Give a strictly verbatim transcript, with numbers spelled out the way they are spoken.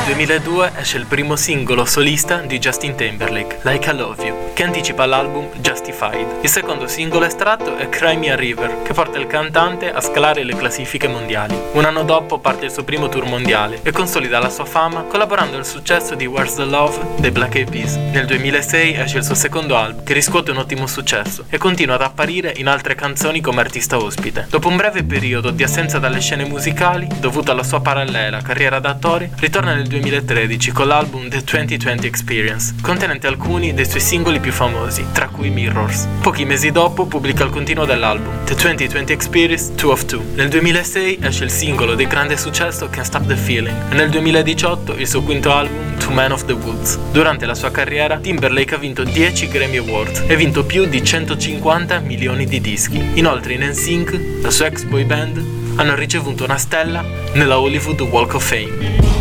duemiladue esce il primo singolo solista di Justin Timberlake, Like I Love You, che anticipa l'album Justified. Il secondo singolo estratto è Cry Me a River, che porta il cantante a scalare le classifiche mondiali. Un anno dopo parte il suo primo tour mondiale e consolida la sua fama collaborando al successo di Where's the Love dei Black Eyed Peas. Nel duemilasei esce il suo secondo album, che riscuote un ottimo successo e continua ad apparire in altre canzoni come artista ospite. Dopo un breve periodo di assenza dalle scene musicali, dovuto alla sua parallela carriera d'attore, ritorna nel duemilatredici con l'album The duemilaventi Experience, contenente alcuni dei suoi singoli più famosi, tra cui Mirrors. Pochi mesi dopo pubblica il continuo dell'album, The duemilaventi Experience two of two. Nel duemilasei esce il singolo di grande successo Can't Stop the Feeling e nel duemiladiciotto il suo quinto album, To Man of the Woods. Durante la sua carriera, Timberlake ha vinto dieci Grammy Awards e vinto più di centocinquanta milioni di dischi. Inoltre in N Sync, la sua ex boy band, hanno ricevuto una stella nella Hollywood Walk of Fame.